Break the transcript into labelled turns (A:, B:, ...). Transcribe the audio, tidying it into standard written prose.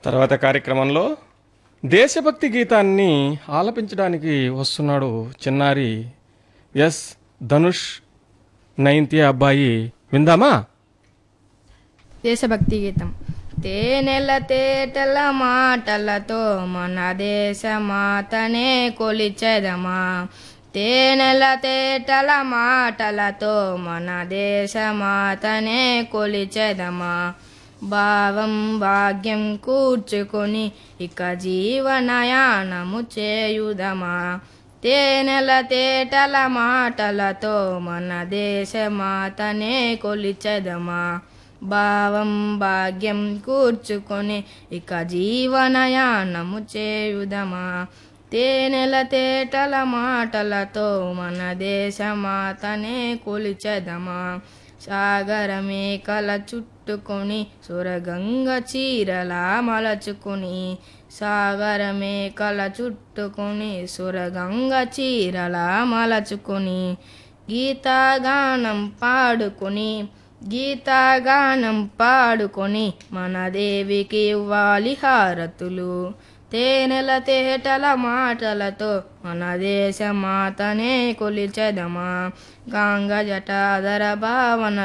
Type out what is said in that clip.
A: తర్వాత కార్యక్రమంలో దేశభక్తి గీతాన్ని ఆలపించడానికి వస్తున్నాడు చిన్నారి ఎస్ ధనుష్, నైన్త్ అబ్బాయి. విందామా?
B: దేశభక్తి గీతం. తేనెల తేటల మాటలతో మన దేశ మాతనే కొలిచెదమా, తేనెల తేటల మాటలతో మన దేశ మాతనే కొలిచెదమా, భావం భాగ్యం కూర్చుకొని ఇక జీవనయానము చేయుదమా, తేనెల తేటల మాటలతో మన దేశ మాతనే కొలిచెదమా, భావం భాగ్యం కూర్చుకొని ఇక జీవనయానము చేయుదమా, తేనెల తేటల మాటలతో మన దేశ మాతనే కొలిచెదమా, సాగరమేకల చుట్టుకొని సురగంగ చీరలా మలచుకొని, సాగరమేకల చుట్టుకొని సురగంగ చీరలా మలచుకొని, గీతగానం పాడుకొని గీతగానం పాడుకొని మన దేవికి ఇవ్వాలి హారతులు, తేనెల తేటల మాటలతో మన దేశ మాతనే కొలిచెదమా, గంగ జటాధర భావన